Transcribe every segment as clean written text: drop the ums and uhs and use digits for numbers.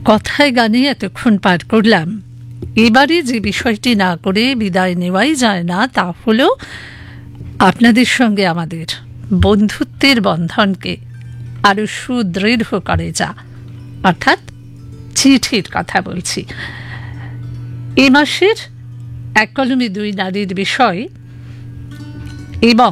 কথায় গানে এতক্ষণ পার করলাম। এবারে যে বিষয়টি না করে বিদায় নেওয়াই যায় না, তা হলো আপনাদের সঙ্গে আমাদের বন্ধুত্বের বন্ধনকে আরো সুদৃঢ় করে যা, অর্থাৎ চিঠির কথা বলছি। এ মাসের এক কলমে দুই নারীর বিষয় এবং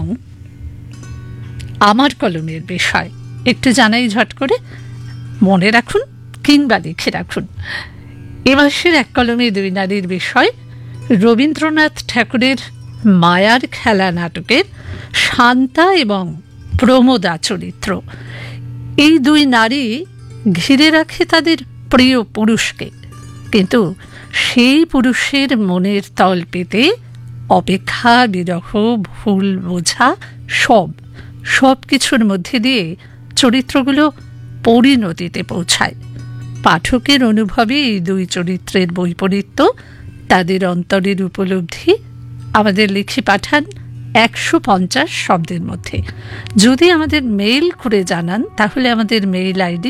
আমার কলমের বিষয় একটু জানাই ঝট করে, মনে রাখুন কিংবা লিখে রাখুন। এ মাসের এক কলমে দুই নারীর বিষয় রবীন্দ্রনাথ ঠাকুরের মায়ার খেলা নাটকের শান্তা এবং প্রমোদা চরিত্র। এই দুই নারী ঘিরে রাখে তাদের প্রিয় পুরুষকে, কিন্তু সেই পুরুষের মনের তল পেতে অপেক্ষা, বিরহ, ভুল বোঝা সব কিছুর মধ্যে দিয়ে চরিত্রগুলো পরিণতিতে পৌঁছায়। পাঠকের অনুভবে এই দুই চরিত্রের বৈপরীত্য, তাদের অন্তরের উপলব্ধি আমাদের লিখে পাঠান 150 শব্দের মধ্যে। যদি আমাদের মেইল করে জানান, তাহলে আমাদের মেইল আইডি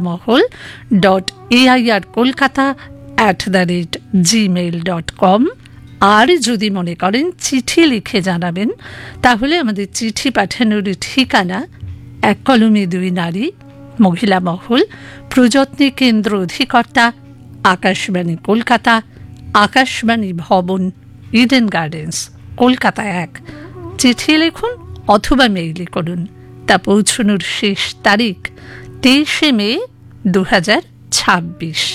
mahilamahol.airkolkata@gmail.com। আর যদি মনে করেন চিঠি লিখে জানাবেন, তাহলে আমাদের চিঠি পাঠানোর ঠিকানা এক কলমে দুই নারী, মহিলা মহল, প্রযত্নী কেন্দ্র অধিকর্তা, আকাশবাণী কলকাতা, আকাশবাণী ভবন, ইডেন গার্ডেন্স, কলকাতা 1। চিঠি লিখুন অথবা মেইল করুন। তা পৌঁছানোর শেষ তারিখ 23 মে 2026।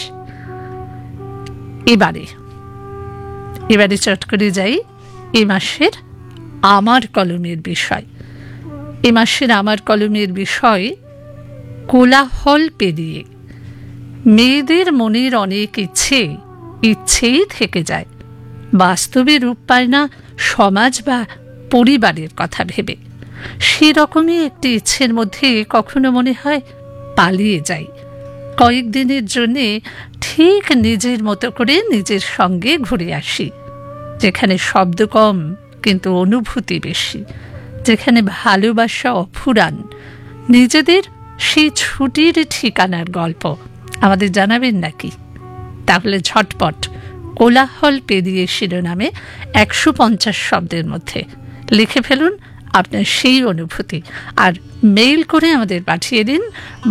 এবারে চট করে যাই এ মাসের আমার কলমের বিষয়। এ মাসের আমার কলমের বিষয় কোলাহল পেরিয়ে। মেয়েদের মনের অনেক ইচ্ছেই থেকে যায়, বাস্তবে রূপ পায় না সমাজ বা পরিবারের কথা ভেবে। সেরকমই একটি ইচ্ছের মধ্যে কখনো মনে হয় পালিয়ে যাই কয়েকদিনের জন্যে, ঠিক নিজের মতো করে নিজের সঙ্গে ঘুরে আসি, যেখানে শব্দ কম কিন্তু অনুভূতি বেশি, যেখানে ভালোবাসা অফুরান। নিজেদের সেই ছুটির ঠিকানার গল্প আমাদের জানাবেন নাকি? তাহলে ঝটপট কোলাহল পেরিয়ে শিরোনামে 150 শব্দের মধ্যে লিখে ফেলুন আপনার সেই অনুভূতি, আর মেইল করে আমাদের পাঠিয়ে দিন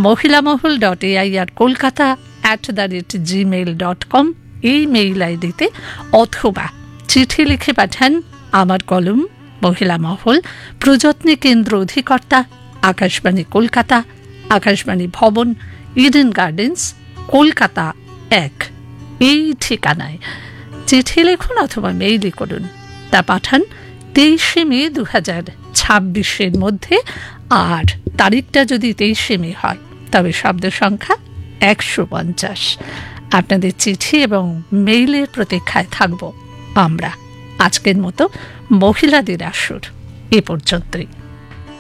mahilamahol.airkolkata@gmail.com এই মেইল আইডিতে, অথবা চিঠি লিখে পাঠান আমার কলম, মহিলা মহল, প্রযত্নী কেন্দ্র অধিকর্তা, আকাশবাণী কলকাতা, আকাশবাণী ভবন, ইডেন গার্ডেন্স, কলকাতা 1 এই ঠিকানায় চিঠি লিখুন অথবা মেইল করুন। তা পাঠান 23 মে 2026 মধ্যে, আর তারিখটা যদি 23 মে হয় তবে শব্দ সংখ্যা 150। আপনাদের চিঠি এবং মেইলের প্রতীক্ষায় থাকব আমরা। আজকের মতো মহিলাদের আসর এ পর্যন্তই।